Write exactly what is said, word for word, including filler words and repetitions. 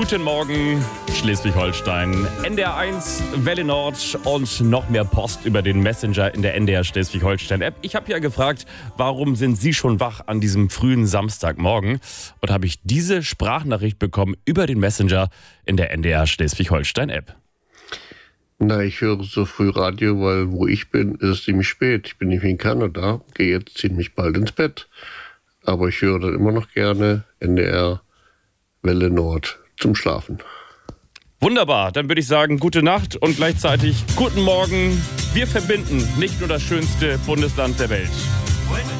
Guten Morgen, Schleswig-Holstein. N D R eins, Welle Nord und noch mehr Post über den Messenger in der N D R Schleswig-Holstein-App. Ich habe ja gefragt, warum sind Sie schon wach an diesem frühen Samstagmorgen? Und habe ich diese Sprachnachricht bekommen über den Messenger in der N D R Schleswig-Holstein-App. Na, ich höre so früh Radio, weil wo ich bin, ist es ziemlich spät. Ich bin nicht in Kanada, gehe jetzt ziemlich bald ins Bett. Aber ich höre dann immer noch gerne N D R Welle Nord zum Schlafen. Wunderbar, dann würde ich sagen, gute Nacht und gleichzeitig guten Morgen. Wir verbinden nicht nur das schönste Bundesland der Welt.